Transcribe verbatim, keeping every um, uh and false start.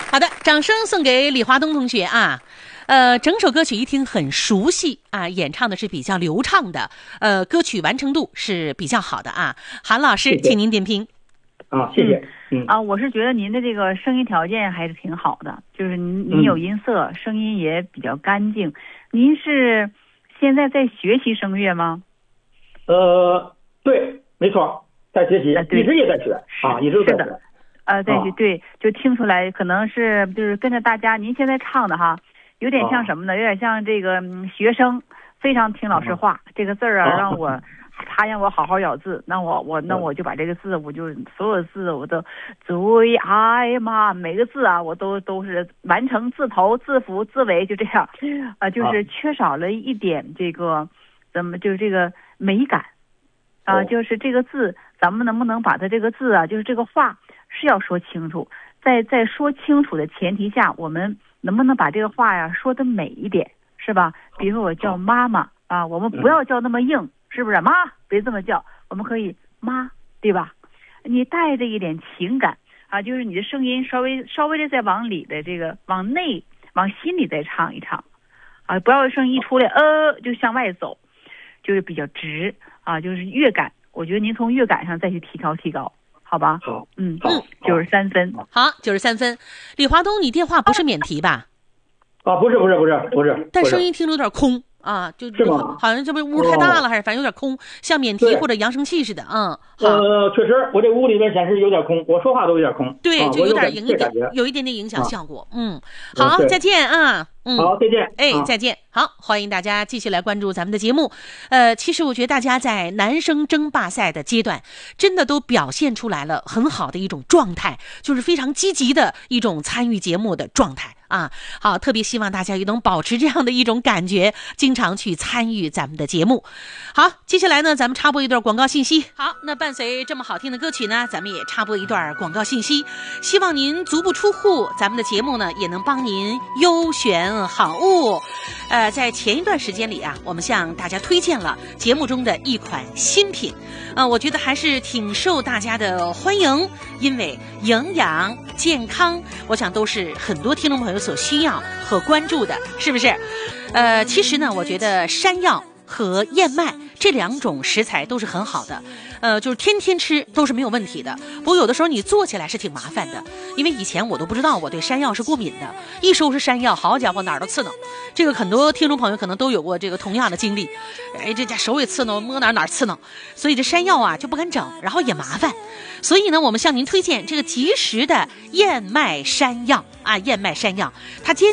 好的，掌声送给李华东同学啊。呃，整首歌曲一听很熟悉啊，演唱的是比较流畅的，呃，歌曲完成度是比较好的啊。韩老师， 谢谢请您点评。 啊，谢谢。嗯啊，我是觉得您的这个声音条件还是挺好的，就是您您有音色， 嗯、 声音也比较干净。您是现在在学习声乐吗？ 呃，对，没错，在学习， 啊、 一直也在学啊，一直在学。 呃，在学、啊、对，就听出来可能是就是跟着大家，您现在唱的哈，有点像什么呢？有点像这个、嗯、学生非常听老师话，啊、这个字儿啊让我。他让我好好咬字，那我我那我就把这个字，我就所有字我都最爱嘛，每个字啊我都都是完成字头字符字尾，就这样，啊、呃，就是缺少了一点这个怎么就是这个美感啊、呃，就是这个字咱们能不能把它这个字啊，就是这个话是要说清楚，在在说清楚的前提下，我们能不能把这个话呀说得美一点，是吧？比如说我叫妈妈啊，我们不要叫那么硬。是不是妈？别这么叫，我们可以妈，对吧？你带着一点情感啊，就是你的声音稍微稍微的再往里的这个往内往心里再唱一唱啊，不要声音一出来呃就向外走，就是比较直啊，就是乐感。我觉得您从乐感上再去提高提高，好吧？ 好， 嗯，九十三分， 好，九十三分。李华东，你电话不是免提吧？ 啊，不是不是不是不是， 但声音听着有点空。啊，就好像这不屋太大了，还是反正有点空，像免提或者扬声器似的。嗯， 呃，确实，我这屋里边显示有点空，我说话都有点空。 对， 啊、 就有点影响， 有, 有一点点影响效果。啊、嗯，好，再见啊。嗯， 好，再见。 哎， 啊、 再见。好，欢迎大家继续来关注咱们的节目。呃，其实我觉得大家在男生争霸赛的阶段，真的都表现出来了很好的一种状态，就是非常积极的一种参与节目的状态啊。好，特别希望大家也能保持这样的一种感觉，经常去参与咱们的节目。好，接下来呢，咱们插播一段广告信息。好，那伴随这么好听的歌曲呢，咱们也插播一段广告信息。希望您足不出户，咱们的节目呢也能帮您优选好物。呃，在前一段时间里啊，我们向大家推荐了节目中的一款新品，呃，我觉得还是挺受大家的欢迎，因为营养健康，我想都是很多听众朋友所需要和关注的，是不是？呃，其实呢，我觉得山药和燕麦这两种食材都是很好的，呃，就是天天吃都是没有问题的。不过有的时候你做起来是挺麻烦的，因为以前我都不知道我对山药是过敏的，一收拾山药，好家伙哪儿都刺挠。这个很多听众朋友可能都有过这个同样的经历，哎，这家手也刺挠，摸哪儿哪儿刺挠，所以这山药啊就不敢整，然后也麻烦。所以呢，我们向您推荐这个及时的燕麦山药啊，燕麦山药，它坚